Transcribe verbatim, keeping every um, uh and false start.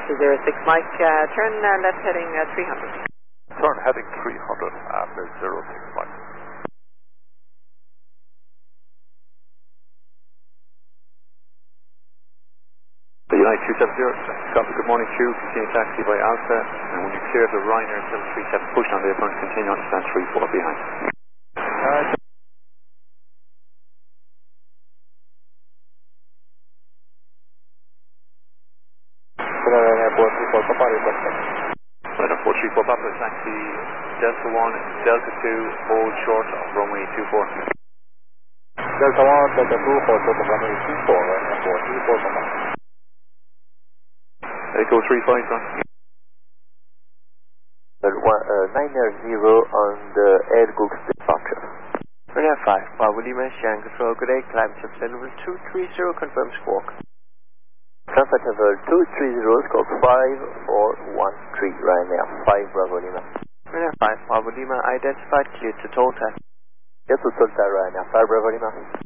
Delta zero six Mike, uh, turn uh, left heading uh, three hundred. Turn heading three hundred after zero six Mike. United two seven zero, copy, good morning Q, continue taxi by Alpha, and when you clear the Ryanair seven three seven, push on the apron, continue on stand three four behind. Uh, four three four Papa, Ryanair four three four Papa, taxi Delta one, Delta two, hold short of runway two four. Delta one, Delta two, hold short of runway two four, Ryanair four three four Papa. Echo three five, son. nine zero on the Air Gooks departure. Ryanair five, Bravo Lima, Shan Control, good day, climb to level two three zero, confirm squawk. Transfer level two three zero, squawk five four one three, Ryanair five, Bravo Lima. Ryanair five, Bravo Lima, identified, cleared to toll time. Cleared to toll time, Ryanair five, Bravo Lima.